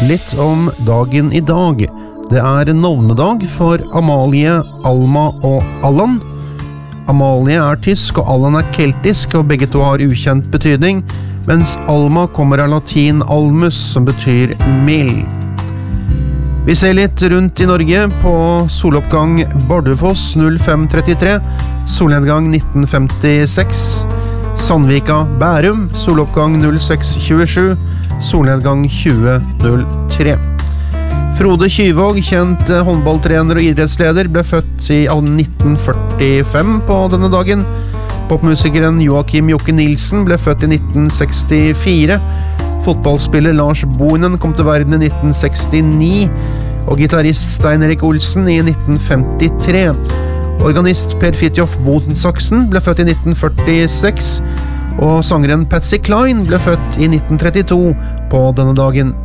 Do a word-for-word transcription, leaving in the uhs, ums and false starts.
Litt om dagen i dag. Det er navnedag for Amalie, Alma og Allan. Amalie er tysk og Allan er keltisk, og begge to har ukjent betydning, mens Alma kommer av latin almus, som betyr mild. Vi ser litt rundt i Norge på soloppgang Bardufoss null fem trettitre, solnedgang nitten femtiseks, Sandvika Bærum, soloppgang null seks tjuesju, solnedgang tjue null tre. Frode Kyvåg, kjent håndballtrener og idrettsleder, ble født i nitten førtifem på denne dagen. Popmusikeren Joakim Jokke Nilsen ble født i nitten sekstifire. Fotballspiller Lars Bohinen kom til verden i nitten sekstini, og gitarist Stein Erik Olsen i nitten femtitre. Organist Per Fridtjof Bodensaksen ble født i nitten førtiseks, og sangeren Patsy Cline ble født i nitten trettito på denne dagen.